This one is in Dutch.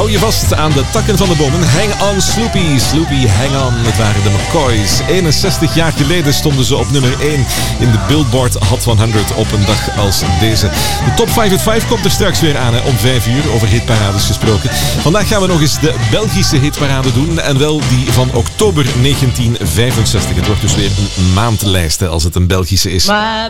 Hou je vast aan de takken van de bomen. Hang on Sloopy, Sloopy hang on. Het waren de McCoys. 61 jaar geleden stonden ze op nummer 1 in de Billboard Hot 100 op een dag als deze. De Top 5 at 5 komt er straks weer aan om 5 uur, over hitparades gesproken. Vandaag gaan we nog eens de Belgische hitparade doen en wel die van oktober 1965. Het wordt dus weer een maandlijst als het een Belgische is. My